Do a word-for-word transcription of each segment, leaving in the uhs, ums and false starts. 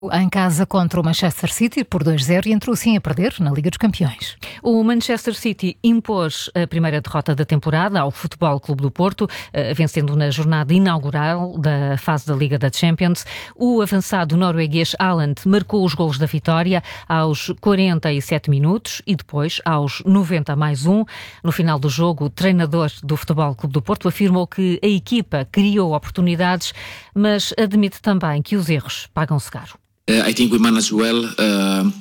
Em casa contra o Manchester City por dois a zero e entrou assim a perder na Liga dos Campeões. O Manchester City impôs a primeira derrota da temporada ao Futebol Clube do Porto, vencendo na jornada inaugural da fase da Liga da Champions. O avançado norueguês Haaland marcou os golos da vitória aos quarenta e sete minutos e depois aos noventa mais um. No final do jogo, o treinador do Futebol Clube do Porto afirmou que a equipa criou oportunidades, mas admite também que os erros pagam-se caro. I think we managed well. Uh...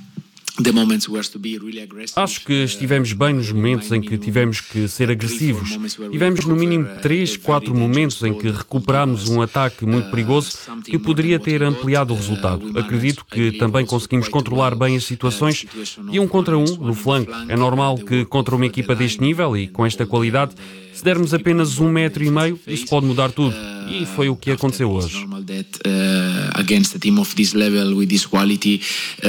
Acho que estivemos bem nos momentos em que tivemos que ser agressivos. Tivemos no mínimo três, quatro momentos em que recuperámos um ataque muito perigoso que poderia ter ampliado o resultado. Acredito que também conseguimos controlar bem as situações e um contra um no flanco. É normal que contra uma equipa deste nível e com esta qualidade, se dermos apenas um metro e meio, isso pode mudar tudo. E foi o que aconteceu hoje. Against a team of this level with this quality,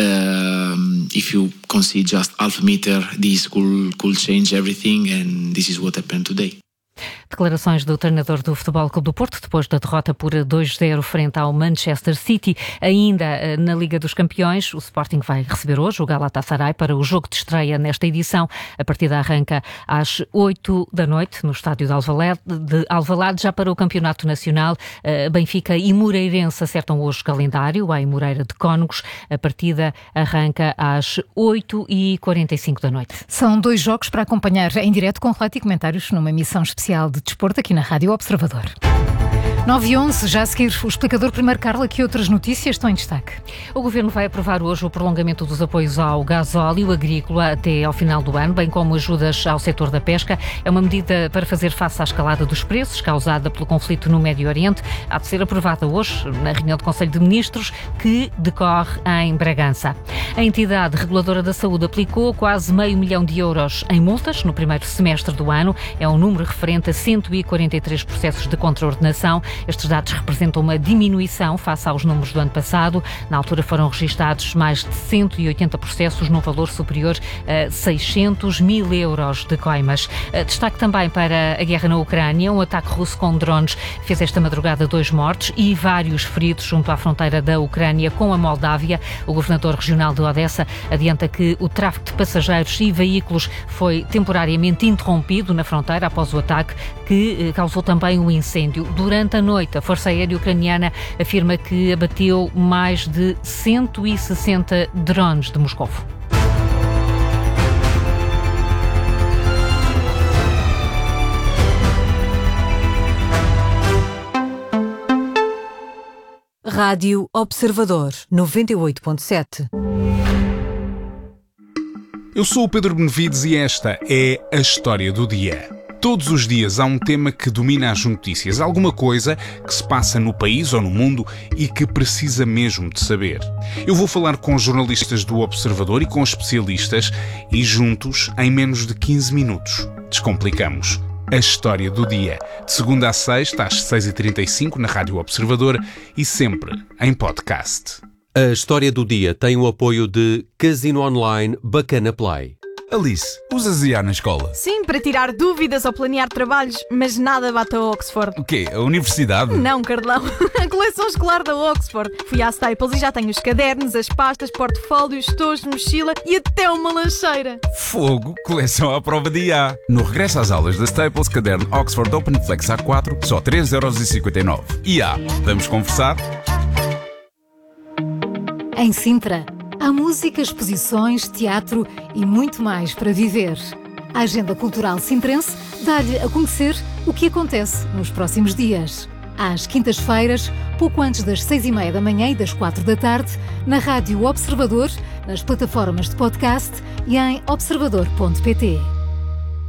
uh, if you concede just half a meter, this could could change everything, and this is what happened today. Declarações do treinador do Futebol Clube do Porto depois da derrota por dois a zero frente ao Manchester City. Ainda na Liga dos Campeões, o Sporting vai receber hoje o Galatasaray para o jogo de estreia nesta edição. A partida arranca às oito da noite no estádio de Alvalade, de Alvalade. Já para o Campeonato Nacional, Benfica e Moreirense acertam hoje calendário em Moreira de Cónegos. A partida arranca às oito e quarenta e cinco da noite. São dois jogos para acompanhar em direto com relato e comentários numa emissão especial de desporto aqui na Rádio Observador. nove e onze, já a seguir o explicador. Primeiro, Carla, que outras notícias estão em destaque? O Governo vai aprovar hoje o prolongamento dos apoios ao gasóleo agrícola até ao final do ano, bem como ajudas ao setor da pesca. É uma medida para fazer face à escalada dos preços causada pelo conflito no Médio Oriente. Há de ser aprovada hoje na reunião do Conselho de Ministros que decorre em Bragança. A entidade reguladora da saúde aplicou quase meio milhão de euros em multas no primeiro semestre do ano. É um número referente a cento e quarenta e três processos de contraordenação. Estes dados representam uma diminuição face aos números do ano passado. Na altura foram registados mais de cento e oitenta processos num valor superior a seiscentos mil euros de coimas. Destaque também para a guerra na Ucrânia. Um ataque russo com drones fez esta madrugada dois mortos e vários feridos junto à fronteira da Ucrânia com a Moldávia. O governador regional de Odessa adianta que o tráfego de passageiros e veículos foi temporariamente interrompido na fronteira após o ataque, que causou também um incêndio. Durante a noite, a Força Aérea Ucraniana afirma que abateu mais de cento e sessenta drones de Moscou. Rádio Observador, noventa e oito ponto sete. Eu sou o Pedro Benevides e esta é a História do Dia. Todos os dias há um tema que domina as notícias, alguma coisa que se passa no país ou no mundo e que precisa mesmo de saber. Eu vou falar com jornalistas do Observador e com especialistas e juntos, em menos de quinze minutos, descomplicamos a História do Dia. De segunda a sexta, às seis e trinta e cinco, na Rádio Observador e sempre em podcast. A História do Dia tem o apoio de Casino Online Bacana Play. Alice, usas I A na escola? Sim, para tirar dúvidas ou planear trabalhos, mas nada bate a Oxford. O quê? A universidade? Não, Carlão. A coleção escolar da Oxford. Fui à Staples e já tenho os cadernos, as pastas, portfólios, estojos, mochila e até uma lancheira. Fogo, coleção à prova de I A. No regresso às aulas da Staples, caderno Oxford Open Flex A quatro, só três euros e cinquenta e nove. I A, vamos conversar? Em Sintra, há música, exposições, teatro e muito mais para viver. A Agenda Cultural Sintrense dá-lhe a conhecer o que acontece nos próximos dias. Às quintas-feiras, pouco antes das seis e meia da manhã e das quatro da tarde, na Rádio Observador, nas plataformas de podcast e em observador ponto pt.